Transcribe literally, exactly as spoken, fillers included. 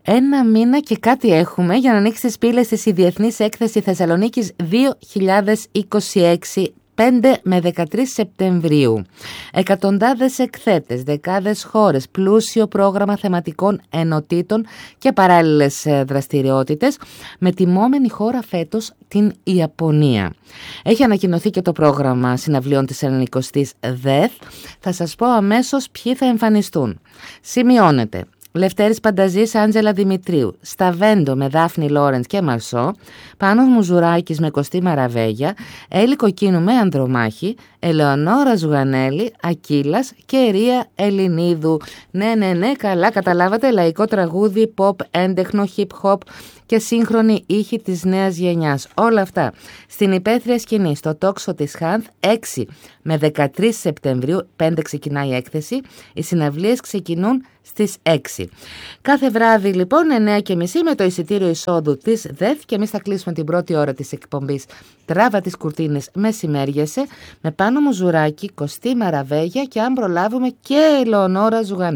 Ένα μήνα και κάτι έχουμε για να ανοίξει τις πύλες της η Διεθνής Έκθεση Θεσσαλονίκης δύο χιλιάδες είκοσι έξι, πέντε με δεκατρείς Σεπτεμβρίου. Εκατοντάδες εκθέτες, δεκάδες χώρες, πλούσιο πρόγραμμα θεματικών ενωτήτων και παράλληλες δραστηριότητες, με τιμόμενη χώρα φέτος την Ιαπωνία. Έχει ανακοινωθεί και το πρόγραμμα συναυλιών της ενενηκοστής ΔΕΘ. Θα σας πω αμέσως ποιοι θα εμφανιστούν. Σημειώνεται: Λευτέρης Πανταζής, Άντζελα Δημητρίου, Σταβέντο με Δάφνη Λόρεντς και Μαρσό, Πάνος Μουζουράκης με Κωστή Μαραβέγια, Έλλη Κοκκίνου με Ανδρομάχη, Ελεονόρα Ζουγανέλη, Ακύλας και Ρία Ελληνίδου. Ναι, ναι, ναι, καλά καταλάβατε, λαϊκό τραγούδι, pop, έντεχνο, hip hop και σύγχρονη ήχη της νέας γενιάς. Όλα αυτά στην υπαίθρια σκηνή, στο τόξο της Χάνθ, έξι με δεκατρείς Σεπτεμβρίου, πέντε ξεκινάει η έκθεση, οι συναυλίες ξεκινούν στις έξι. Κάθε βράδυ λοιπόν εννιά και μισή με το εισιτήριο εισόδου της ΔΕΘ, και εμείς θα κλείσουμε την πρώτη ώρα της εκπομπής Τράβα τις κουρτίνες μεσημέριασε με Πάνο Μουζουράκη, Κωστή Μαραβέγια και αν προλάβουμε και Ελεονόρα Ζουγανέλη.